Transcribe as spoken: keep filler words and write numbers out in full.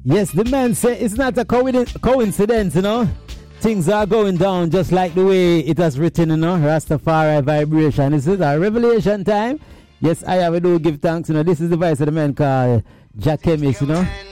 Yes, the man said it's not a coincidence, you know. Things are going down just like the way it has written, you know. Rastafari vibration. This is a revelation time. Yes, I have to do give thanks, you know. This is the voice of the man called Jack Chemist, you know.